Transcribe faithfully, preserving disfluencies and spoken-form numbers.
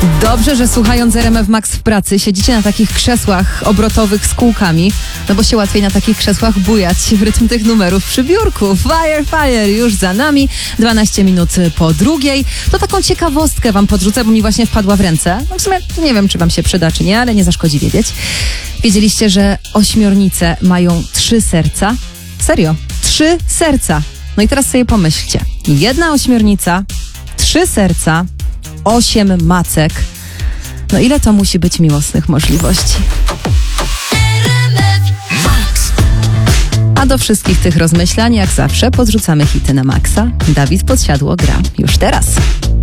Dobrze, że słuchając R M F Max w pracy siedzicie na takich krzesłach obrotowych z kółkami, no bo się łatwiej na takich krzesłach bujać w rytm tych numerów przy biurku. Fire, fire już za nami, dwanaście minut po drugiej. To taką ciekawostkę wam podrzucę, bo mi właśnie wpadła w ręce. No w sumie nie wiem, czy wam się przyda, czy nie, ale nie zaszkodzi wiedzieć. Wiedzieliście, że ośmiornice mają trzy serca? Serio, trzy serca. No i teraz sobie pomyślcie. Jedna ośmiornica, trzy serca, osiem macek. No ile to musi być miłosnych możliwości? A do wszystkich tych rozmyślań, jak zawsze, podrzucamy hity na maksa. Dawid Podsiadło gra już teraz.